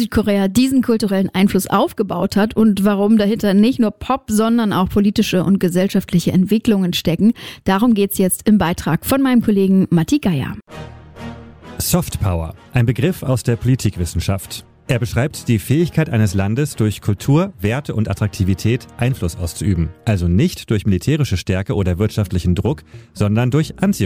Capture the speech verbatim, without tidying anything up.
Südkorea diesen kulturellen Einfluss aufgebaut hat und warum dahinter nicht nur Pop, sondern auch politische und gesellschaftliche Entwicklungen stecken. Darum geht's jetzt im Beitrag von meinem Kollegen Matti Geier. Soft Power, ein Begriff aus der Politikwissenschaft. Er beschreibt die Fähigkeit eines Landes, durch Kultur, Werte und Attraktivität Einfluss auszuüben. Also nicht durch militärische Stärke oder wirtschaftlichen Druck, sondern durch Anziehungskraft.